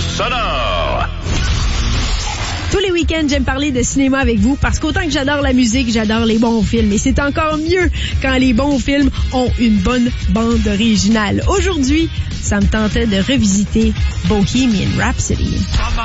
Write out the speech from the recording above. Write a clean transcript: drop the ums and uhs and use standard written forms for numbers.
sonore. Tous les week-ends, j'aime parler de cinéma avec vous parce qu'autant que j'adore la musique, j'adore les bons films. Et c'est encore mieux quand les bons films ont une bonne bande originale. Aujourd'hui, ça me tentait de revisiter Bohemian Rhapsody.